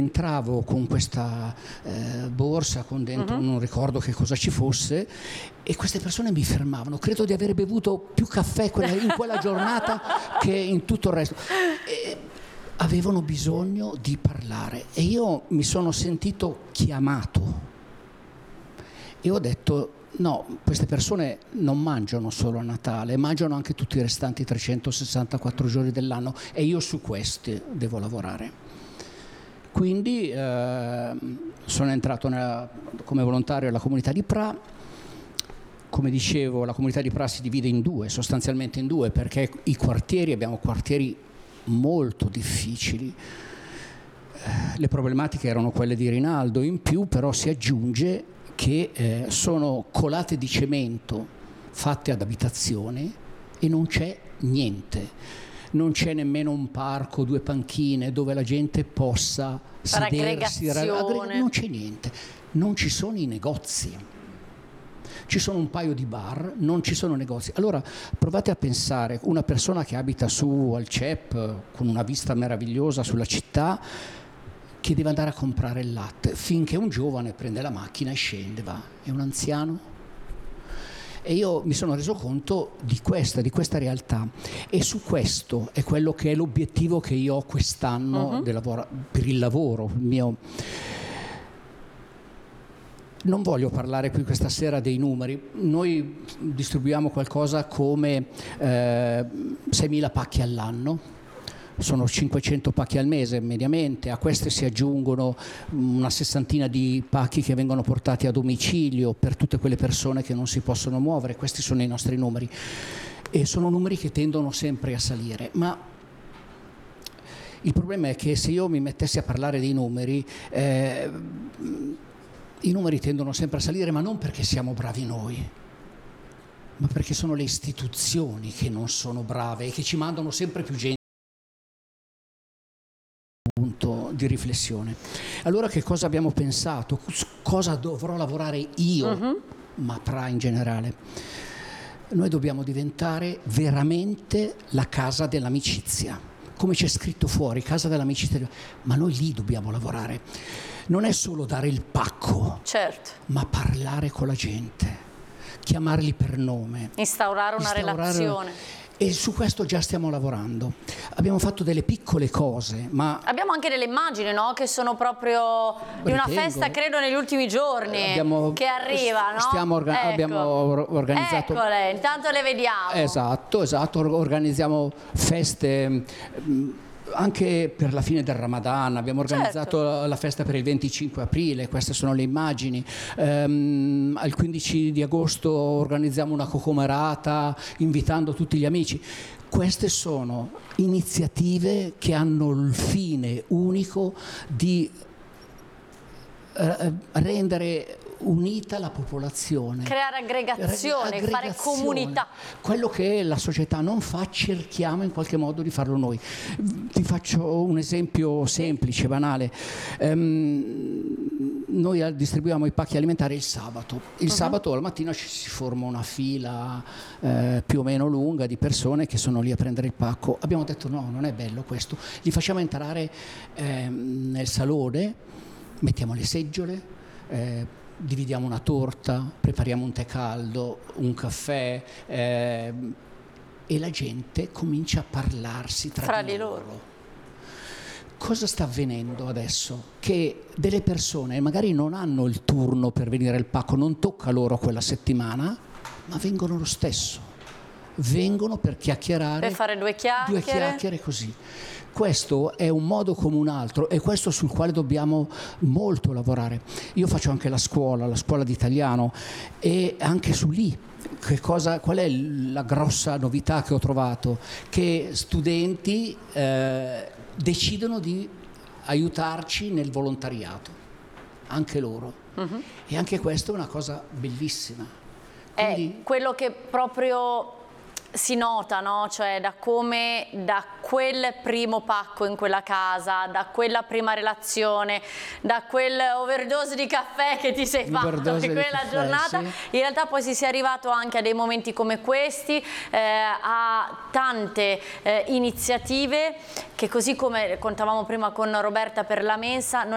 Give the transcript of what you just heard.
entravo con questa borsa con dentro non ricordo che cosa ci fosse, e queste persone mi fermavano. Credo di aver bevuto più caffè in quella giornata che in tutto il resto. Avevano bisogno di parlare e io mi sono sentito chiamato e ho detto: no, queste persone non mangiano solo a Natale, mangiano anche tutti i restanti 364 giorni dell'anno, e io su questi devo lavorare. Quindi sono entrato come volontario alla comunità di Pra. Come dicevo, la comunità di Pra si divide in due, sostanzialmente in due, perché abbiamo quartieri molto difficili. Le problematiche erano quelle di Rinaldo, in più però si aggiunge che sono colate di cemento fatte ad abitazione e non c'è niente, non c'è nemmeno un parco, 2 panchine dove la gente possa sedersi, non c'è niente, non ci sono i negozi. Ci sono un paio di bar, non ci sono negozi. Allora provate a pensare, una persona che abita su al CEP con una vista meravigliosa sulla città, che deve andare a comprare il latte, finché un giovane prende la macchina e scende, va. È un anziano? E io mi sono reso conto di questa realtà, e su questo è quello che è l'obiettivo che io ho quest'anno per il lavoro mio. Non voglio parlare qui questa sera dei numeri. Noi distribuiamo qualcosa come 6.000 pacchi all'anno, sono 500 pacchi al mese mediamente, a queste si aggiungono una 60ina di pacchi che vengono portati a domicilio per tutte quelle persone che non si possono muovere. Questi sono i nostri numeri, e sono numeri che tendono sempre a salire, ma il problema è che se io mi mettessi a parlare dei numeri, i numeri tendono sempre a salire, ma non perché siamo bravi noi, ma perché sono le istituzioni che non sono brave e che ci mandano sempre più gente. Punto di riflessione. Allora che cosa abbiamo pensato? Cosa dovrò lavorare io, ma Pra in generale? Noi dobbiamo diventare veramente la casa dell'amicizia, come c'è scritto fuori, casa dell'amicizia, ma noi lì dobbiamo lavorare. Non è solo dare il pacco, certo, ma parlare con la gente, chiamarli per nome, instaurare una relazione. E su questo già stiamo lavorando. Abbiamo fatto delle piccole cose, ma abbiamo anche delle immagini, no? Che sono proprio di una festa, credo, negli ultimi giorni, che arriva, no? Abbiamo organizzato. Eccole, intanto le vediamo. Esatto, organizziamo feste anche per la fine del Ramadan. Abbiamo organizzato la festa per il 25 aprile, queste sono le immagini. Al 15 di agosto organizziamo una cocomerata invitando tutti gli amici. Queste sono iniziative che hanno il fine unico di rendere unita la popolazione, creare aggregazione, fare comunità. Quello che la società non fa, cerchiamo in qualche modo di farlo noi. Ti faccio un esempio semplice, banale. Noi distribuiamo i pacchi alimentari il sabato. Il sabato al mattino si forma una fila più o meno lunga di persone che sono lì a prendere il pacco. Abbiamo detto: no, non è bello questo. Li facciamo entrare nel salone, mettiamo le seggiole, dividiamo una torta, prepariamo un tè caldo, un caffè, e la gente comincia a parlarsi tra di loro. Cosa sta avvenendo adesso? Che delle persone magari non hanno il turno per venire al pacco, non tocca loro quella settimana, ma vengono lo stesso. Vengono per chiacchierare, per fare due chiacchiere così. Questo è un modo come un altro, e questo sul quale dobbiamo molto lavorare. Io faccio anche la scuola di italiano, e anche su lì qual è la grossa novità che ho trovato? Che studenti decidono di aiutarci nel volontariato, anche loro. E anche questa è una cosa bellissima. Quindi, è quello che proprio si nota, no? Cioè da quel primo pacco in quella casa, da quella prima relazione, da quel overdose di caffè che ti sei fatto in quella giornata, in realtà poi si sia arrivato anche a dei momenti come questi, a tante iniziative che, così come contavamo prima con Roberta per la mensa,